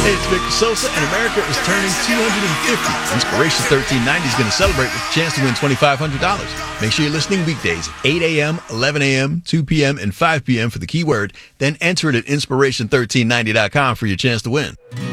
Hey, it's Victor Sosa, and America is turning 250. Inspiration 1390 is going to celebrate with a chance to win $2,500. Make sure you're listening weekdays, 8 a.m., 11 a.m., 2 p.m., and 5 p.m. for the keyword. Then enter it at inspiration1390.com for your chance to win.